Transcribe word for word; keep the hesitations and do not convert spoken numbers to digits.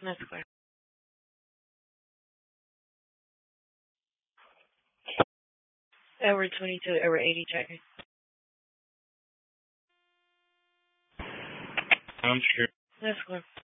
That's clear. Edward twenty-two, Edward eighty, checking. I'm sure. That's clear.